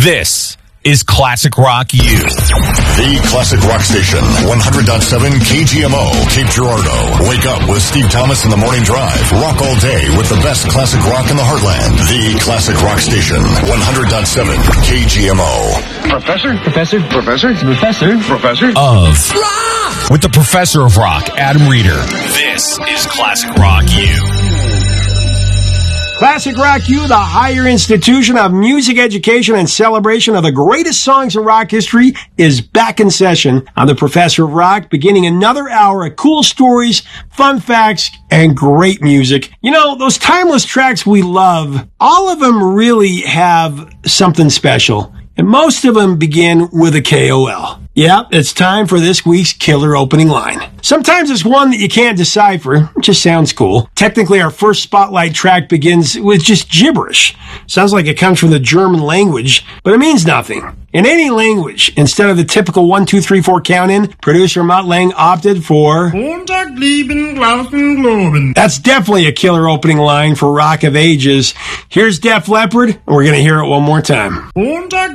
This is Classic Rock U. The Classic Rock Station, 100.7 KGMO, Cape Girardeau. Wake up with Steve Thomas in the morning drive. Rock all day with the best classic rock in the heartland. The Classic Rock Station, 100.7 KGMO. Professor Of rock! With the Professor of Rock, Adam Reeder. This is Classic Rock U. Classic Rock U, the higher institution of music education and celebration of the greatest songs in rock history, is back in session. I'm the Professor of Rock, beginning another hour of cool stories, fun facts, and great music. You know, those timeless tracks we love, all of them really have something special. And most of them begin with a KOL. Yeah, it's time for this week's killer opening line. Sometimes it's one that you can't decipher. It just sounds cool. Technically, our first spotlight track begins with just gibberish. Sounds like it comes from the German language, but it means nothing. In any language, instead of the typical 1, 2, 3, 4 count-in, producer Mutt Lange opted for Montag, lieben, glauben, globen. That's definitely a killer opening line for Rock of Ages. Here's Def Leppard, and we're going to hear it one more time. Montag,